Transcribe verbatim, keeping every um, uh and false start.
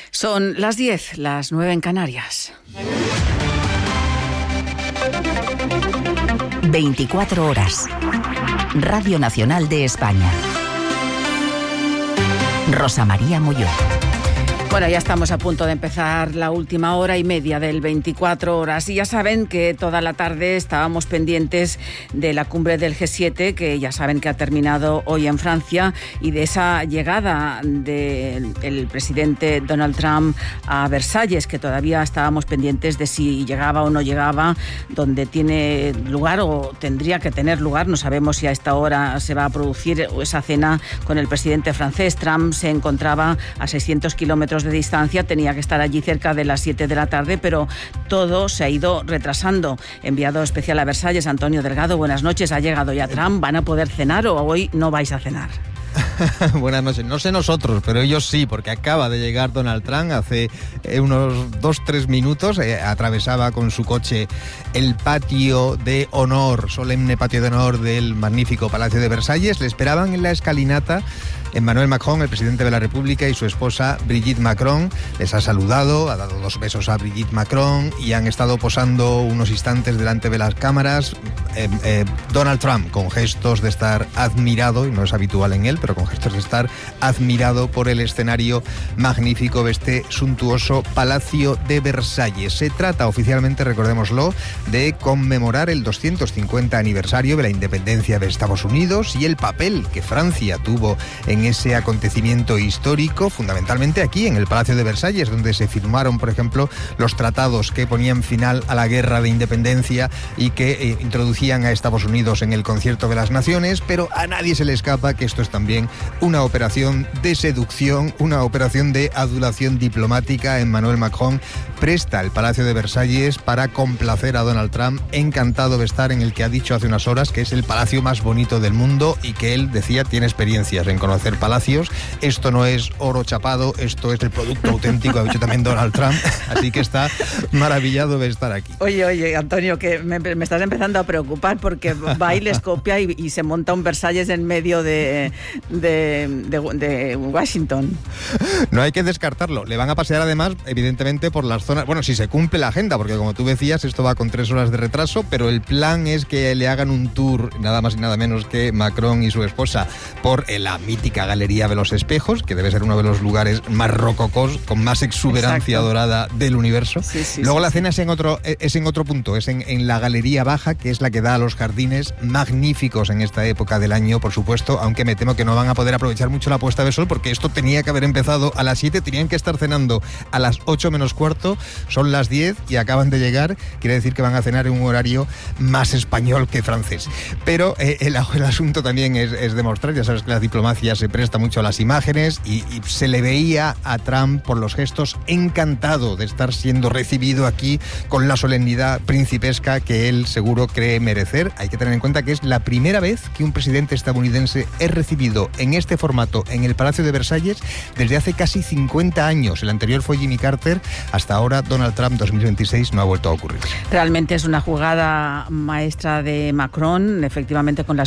Son las diez, las nueve en Canarias. veinticuatro horas. Radio Nacional de España. Rosa María Molló. Bueno, ya estamos a punto de empezar la última hora y media del veinticuatro horas y ya saben que toda la tarde estábamos pendientes de la cumbre del G siete, que ya saben que ha terminado hoy en Francia, y de esa llegada del presidente Donald Trump a Versalles, que todavía estábamos pendientes de si llegaba o no llegaba, donde tiene lugar o tendría que tener lugar. No sabemos si a esta hora se va a producir esa cena con el presidente francés. Trump se encontraba a seiscientos kilómetros de distancia, tenía que estar allí cerca de las siete de la tarde, pero todo se ha ido retrasando. Enviado especial a Versalles, Antonio Delgado, buenas noches. ¿Ha llegado ya Trump? ¿Van a poder cenar o hoy no vais a cenar? Buenas noches. No sé nosotros, pero ellos sí, porque acaba de llegar Donald Trump hace eh, unos dos, tres minutos. Eh, atravesaba con su coche el patio de honor, solemne patio de honor del magnífico Palacio de Versalles. Le esperaban en la escalinata Emmanuel Macron, el presidente de la República, y su esposa Brigitte Macron. Les ha saludado, ha dado dos besos a Brigitte Macron y han estado posando unos instantes delante de las cámaras. Eh, eh, Donald Trump, con gestos de estar admirado, y no es habitual en él, pero con gestos de estar admirado por el escenario magnífico de este suntuoso Palacio de Versalles. Se trata oficialmente, recordémoslo, de conmemorar el doscientos cincuenta aniversario de la independencia de Estados Unidos y el papel que Francia tuvo en ese acontecimiento histórico, fundamentalmente aquí en el Palacio de Versalles, donde se firmaron, por ejemplo, los tratados que ponían final a la guerra de independencia y que eh, introducían a Estados Unidos en el concierto de las naciones. Pero a nadie se le escapa que esto es también una operación de seducción, una operación de adulación diplomática. Emmanuel Macron presta el Palacio de Versalles para complacer a Donald Trump, encantado de estar en el que ha dicho hace unas horas que es el palacio más bonito del mundo y que él, decía, tiene experiencias en conocer palacios. Esto no es oro chapado, esto es el producto auténtico, ha dicho también Donald Trump, así que está maravillado de estar aquí. Oye, oye, Antonio, que me, me estás empezando a preocupar porque va y les copia y, y se monta un Versalles en medio de, de, de, de Washington. No hay que descartarlo. Le van a pasear además, evidentemente, por las zonas... Bueno, si se cumple la agenda, porque como tú decías, esto va con tres horas de retraso, pero el plan es que le hagan un tour, nada más y nada menos que Macron y su esposa, por la mítica Galería de los Espejos, que debe ser uno de los lugares más rococós, con más exuberancia Exacto. dorada del universo. Sí, sí, Luego sí, la cena sí. es en otro es en otro punto, es en, en la Galería Baja, que es la que da a los jardines magníficos en esta época del año, por supuesto, aunque me temo que no van a poder aprovechar mucho la puesta de sol, porque esto tenía que haber empezado a las siete, tenían que estar cenando a las ocho menos cuarto, son las diez y acaban de llegar, quiere decir que van a cenar en un horario más español que francés. Pero eh, el, el asunto también es, es demostrar, ya sabes que la diplomacia se presta mucho a las imágenes y, y se le veía a Trump por los gestos encantado de estar siendo recibido aquí con la solemnidad principesca que él seguro cree merecer. Hay que tener en cuenta que es la primera vez que un presidente estadounidense es recibido en este formato en el Palacio de Versalles desde hace casi cincuenta años. El anterior fue Jimmy Carter. Hasta ahora Donald Trump dos mil veintiséis no ha vuelto a ocurrir. Realmente es una jugada maestra de Macron, efectivamente con la